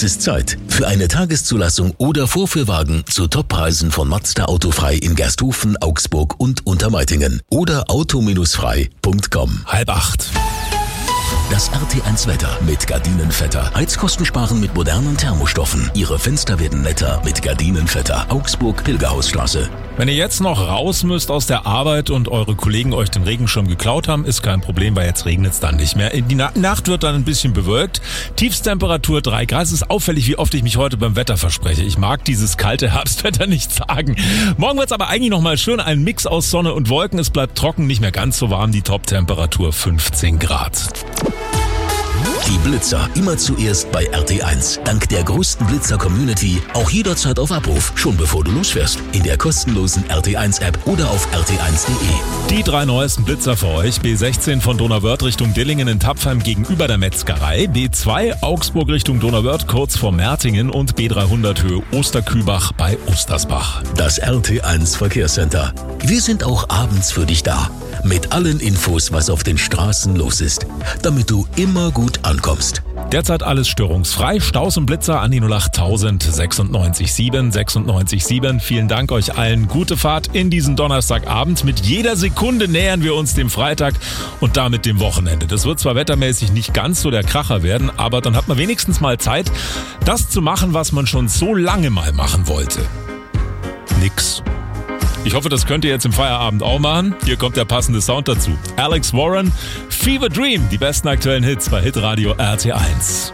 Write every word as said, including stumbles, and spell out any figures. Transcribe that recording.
Es ist Zeit für eine Tageszulassung oder Vorführwagen zu Toppreisen von Mazda Autofrei in Gersthofen, Augsburg und Untermeitingen oder auto frei punkt com. Halb acht. Das R T eins Wetter mit Gardinenvetter. Heizkosten sparen mit modernen Thermostoffen. Ihre Fenster werden netter mit Gardinenvetter. Augsburg, Pilgerhausstraße. Wenn ihr jetzt noch raus müsst aus der Arbeit und eure Kollegen euch den Regenschirm geklaut haben, ist kein Problem, weil jetzt regnet es dann nicht mehr. Die Na- Nacht wird dann ein bisschen bewölkt. Tiefsttemperatur drei Grad. Es ist auffällig, wie oft ich mich heute beim Wetter verspreche. Ich mag dieses kalte Herbstwetter nicht sagen. Morgen wird es aber eigentlich nochmal schön. Ein Mix aus Sonne und Wolken. Es bleibt trocken, nicht mehr ganz so warm. Die Toptemperatur fünfzehn Grad. Die Blitzer immer zuerst bei R T eins. Dank der größten Blitzer-Community auch jederzeit auf Abruf, schon bevor du losfährst. In der kostenlosen R T eins App oder auf r t eins punkt de. Die drei neuesten Blitzer für euch. B sechzehn von Donauwörth Richtung Dillingen in Tapfheim gegenüber der Metzgerei. B zwei Augsburg Richtung Donauwörth kurz vor Mertingen und B dreihundert Höhe Osterkübach bei Ostersbach. Das R T eins Verkehrscenter. Wir sind auch abends für dich da. Mit allen Infos, was auf den Straßen los ist. Damit du immer gut ankommst. Derzeit alles störungsfrei. Staus und Blitzer an die null acht tausend sechsundneunzig sieben sechsundneunzig sieben. Vielen Dank euch allen. Gute Fahrt in diesen Donnerstagabend. Mit jeder Sekunde nähern wir uns dem Freitag und damit dem Wochenende. Das wird zwar wettermäßig nicht ganz so der Kracher werden, aber dann hat man wenigstens mal Zeit, das zu machen, was man schon so lange mal machen wollte. Nix. Ich hoffe, das könnt ihr jetzt im Feierabend auch machen. Hier kommt der passende Sound dazu. Alex Warren, Fever Dream, die besten aktuellen Hits bei Hitradio R T eins.